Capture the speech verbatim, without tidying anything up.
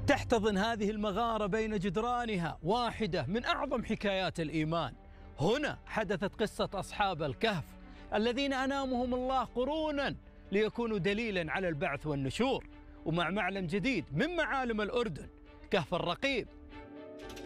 تحتضن هذه المغارة بين جدرانها واحدة من أعظم حكايات الإيمان. هنا حدثت قصة أصحاب الكهف الذين أنامهم الله قرونا ليكونوا دليلا على البعث والنشور، ومع معلم جديد من معالم الأردن، كهف الرقيب.